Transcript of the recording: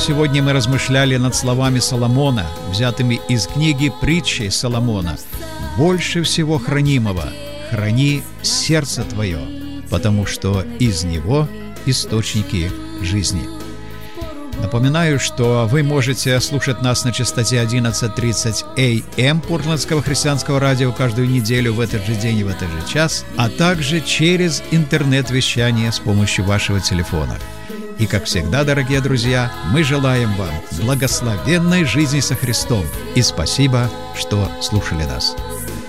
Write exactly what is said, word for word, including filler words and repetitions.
сегодня мы размышляли над словами Соломона, взятыми из книги «Притчи Соломона». «Больше всего хранимого храни сердце твое, потому что из него источники жизни». Напоминаю, что вы можете слушать нас на частоте одиннадцать тридцать эй эм Портландского христианского радио каждую неделю в этот же день и в этот же час, а также через интернет-вещание с помощью вашего телефона. И, как всегда, дорогие друзья, мы желаем вам благословенной жизни со Христом. И спасибо, что слушали нас.